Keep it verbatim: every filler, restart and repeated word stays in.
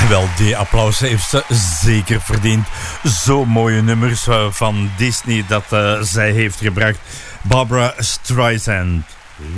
Wel, die applaus heeft ze zeker verdiend. Zo mooie nummers van Disney dat uh, zij heeft gebracht. Barbra Streisand.